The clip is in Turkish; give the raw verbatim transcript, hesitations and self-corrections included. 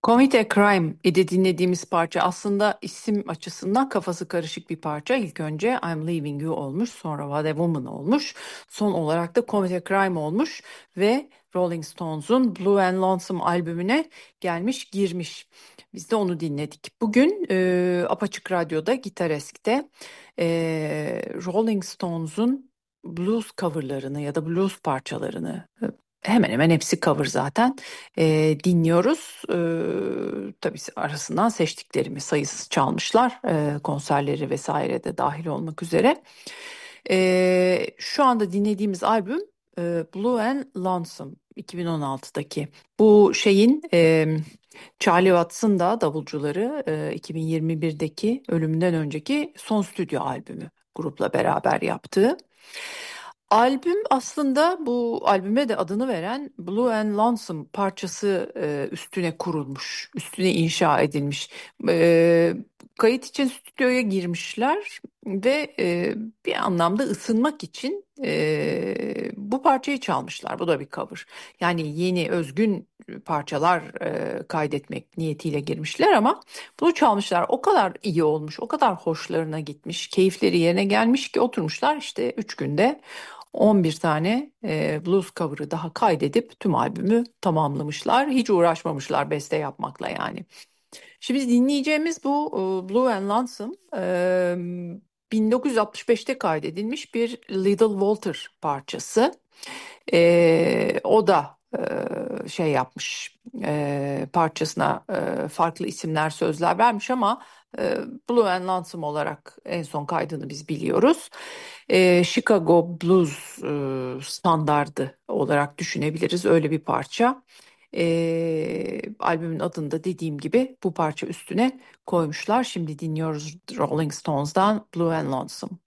Commit a Crime idi dinlediğimiz parça. Aslında isim açısından kafası karışık bir parça. İlk önce I'm Leaving You olmuş, sonra What a Woman olmuş. Son olarak da Commit a Crime olmuş ve Rolling Stones'un Blue and Lonesome albümüne gelmiş girmiş. Biz de onu dinledik. Bugün e, Apaçık Radyo'da Gitaresk'te e, Rolling Stones'un blues coverlarını ya da blues parçalarını e, hemen hemen hepsi cover zaten e, dinliyoruz. E, tabii arasından seçtiklerimi sayısız çalmışlar. E, konserleri vesaire de dahil olmak üzere. E, şu anda dinlediğimiz albüm e, Blue and Lonesome iki bin on altıdaki. Bu şeyin e, Charlie Watts'ın da davulcuları e, iki bin yirmi birdeki ölümünden önceki son stüdyo albümü grupla beraber yaptığı. Albüm aslında bu albüme de adını veren Blue and Lonesome parçası e, üstüne kurulmuş, üstüne inşa edilmiş. E, Kayıt için stüdyoya girmişler ve e, bir anlamda ısınmak için e, bu parçayı çalmışlar. Bu da bir cover. Yani yeni özgün parçalar e, kaydetmek niyetiyle girmişler ama bunu çalmışlar. O kadar iyi olmuş, o kadar hoşlarına gitmiş, keyifleri yerine gelmiş ki oturmuşlar işte üç günde on bir tane e, blues cover'ı daha kaydedip tüm albümü tamamlamışlar. Hiç uğraşmamışlar beste yapmakla yani. Şimdi dinleyeceğimiz bu e, Blue and Lonesome e, bin dokuz yüz altmış beşte kaydedilmiş bir Little Walter parçası. E, o da e, şey yapmış e, parçasına e, farklı isimler sözler vermiş ama e, Blue and Lonesome olarak en son kaydını biz biliyoruz. E, Chicago Blues e, standardı olarak düşünebiliriz öyle bir parça. E, albümün adını da dediğim gibi bu parça üstüne koymuşlar. Şimdi dinliyoruz Rolling Stones'dan Blue and Lonesome.